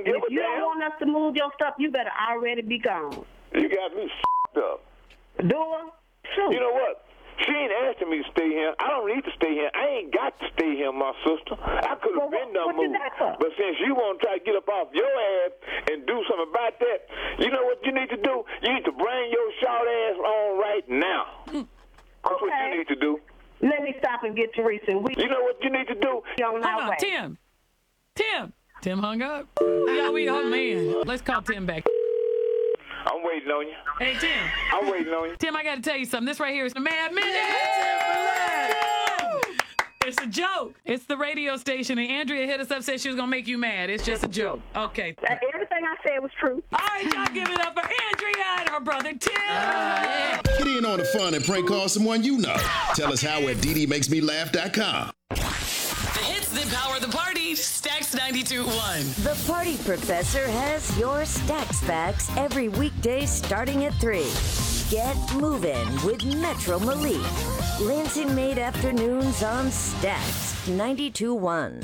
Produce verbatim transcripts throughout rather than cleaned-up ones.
don't give if a you damn. don't want us to move your stuff, you better already be gone. You got me f***ed up. Do her? Shoot. You know what? She ain't asking me to stay here. I don't need to stay here. I ain't got to stay here, my sister. I could have Well, been what, done what you moved. got for? But since you want to try to get up off your ass and do something about that, you know what you need to do? You need to bring your short ass on right now. That's Okay. what you need to do. Let me stop and get Teresa. We You know what you need to do? on Hold our on, way. Tim. Tim. Tim hung up. Yeah, we, oh, man. Let's call Tim back. I'm waiting on you. Hey, Tim. I'm waiting on you. Tim, I got to tell you something. This right here is the Mad Minute. It's a joke. It's the radio station, and Andrea hit us up, said she was going to make you mad. It's just a joke. Okay. Everything I said was true. All right, y'all give it up for Andrea and her brother, Tim. Uh, Get in on the fun and prank call someone you know. Tell us how at D D makes me laugh dot com. The hits that power the party. Stax ninety-two point one. The Party Professor has your Stax facts every weekday starting at three. Get moving with Metro Malik. Lansing Made Afternoons on Stax ninety-two point one.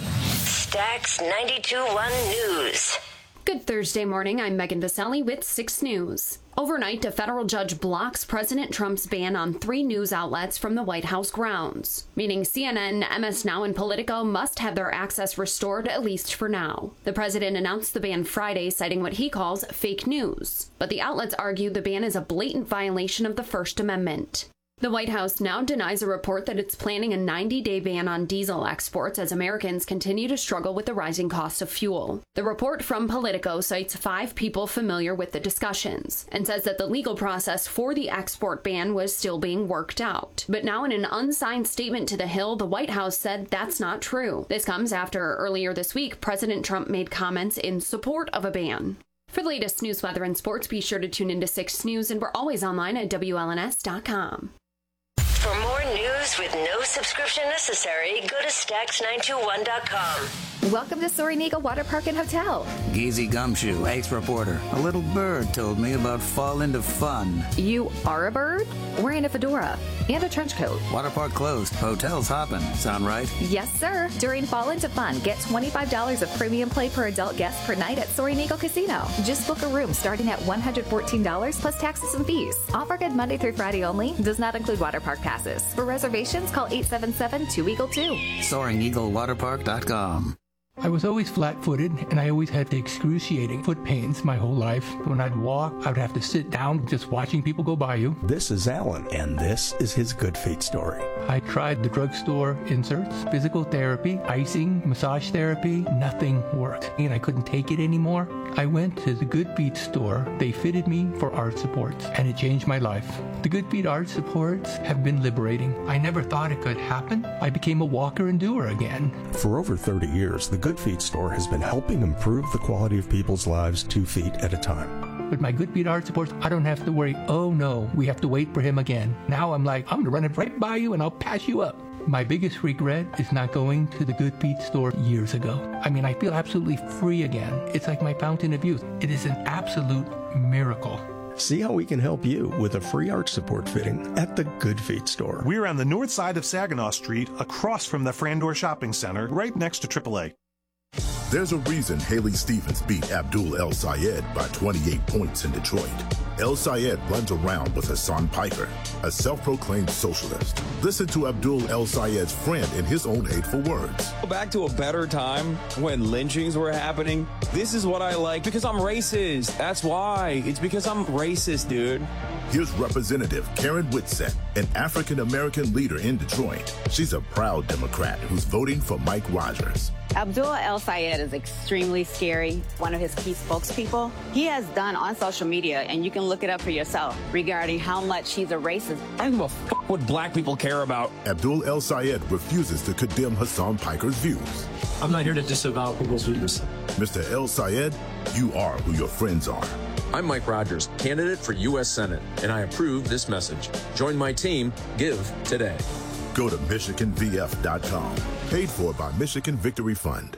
Stax ninety-two point one News. Good Thursday morning. I'm Megan Vasselli with six News. Overnight, a federal judge blocks President Trump's ban on three news outlets from the White House grounds, meaning C N N, M S Now, and Politico must have their access restored, at least for now. The president announced the ban Friday, citing what he calls fake news. But the outlets argue the ban is a blatant violation of the First Amendment. The White House now denies a report that it's planning a ninety-day ban on diesel exports as Americans continue to struggle with the rising cost of fuel. The report from Politico cites five people familiar with the discussions and says that the legal process for the export ban was still being worked out. But now in an unsigned statement to The Hill, the White House said that's not true. This comes after earlier this week, President Trump made comments in support of a ban. For the latest news, weather, and sports, be sure to tune into six News, and we're always online at W L N S dot com. For more news with no subscription necessary, go to Stax nine two one dot com. Welcome to Soaring Eagle Water Park and Hotel. Geezy Gumshoe, Ace Reporter. A little bird told me about Fall Into Fun. You are a bird? Wearing a fedora and a trench coat. Water park closed. Hotel's hopping. Sound right? Yes, sir. During Fall Into Fun, get twenty-five dollars of premium play per adult guest per night at Soaring Eagle Casino. Just book a room starting at one hundred fourteen dollars plus taxes and fees. Offer good Monday through Friday only. Does not include water park passes. For reservations, call eight seven seven, two eagle two. Soaring Eagle Water Park dot com. I was always flat-footed, and I always had the excruciating foot pains my whole life. When I'd walk, I would have to sit down just watching people go by you. This is Alan, and this is his Good Feet story. I tried the drugstore inserts, physical therapy, icing, massage therapy. Nothing worked, and I couldn't take it anymore. I went to the Good Feet store. They fitted me for arch supports, and it changed my life. The Good Feet arch supports have been liberating. I never thought it could happen. I became a walker and doer again. For over thirty years, the Good Feet store has been helping improve the quality of people's lives two feet at a time. With my Good Feet arch supports, I don't have to worry, oh no, we have to wait for him again. Now I'm like, I'm going to run it right by you and I'll pass you up. My biggest regret is not going to the Good Feet store years ago. I mean, I feel absolutely free again. It's like my fountain of youth. It is an absolute miracle. See how we can help you with a free arch support fitting at the Good Feet store. We're on the north side of Saginaw Street, across from the Frandor Shopping Center, right next to triple A. There's a reason Haley Stevens beat Abdul El Sayed by twenty-eight points in Detroit. El Sayed runs around with Hassan Piker, a self-proclaimed socialist. Listen to Abdul El Sayed's friend in his own hateful words. Go back to a better time when lynchings were happening. This is what I like because I'm racist. That's why. It's because I'm racist, dude. Here's Representative Karen Whitsett, an African-American leader in Detroit. She's a proud Democrat who's voting for Mike Rogers. Abdul El Sayed is extremely scary, one of his key spokespeople. He has done on social media, and you can look it up for yourself, regarding how much he's a racist. I don't give a f- what black people care about. Abdul El Sayed refuses to condemn Hassan Piker's views. I'm not here to disavow people's views. Mister El Sayed, you are who your friends are. I'm Mike Rogers, candidate for U S Senate, and I approve this message. Join my team. Give today. Go to Michigan V F dot com. Paid for by Michigan Victory Fund.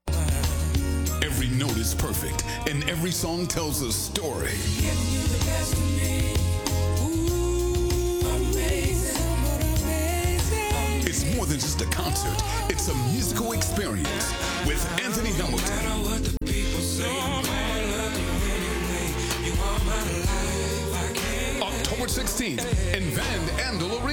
Every note is perfect, and every song tells a story. It's more than just a concert. It's a musical experience with Anthony Hamilton. October sixteenth in Van Andel Arena.